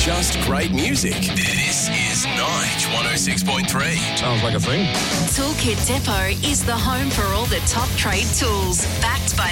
just great music. This is Nige 106.3. Sounds like a thing. Toolkit Depot is the home for all the top trade tools, backed by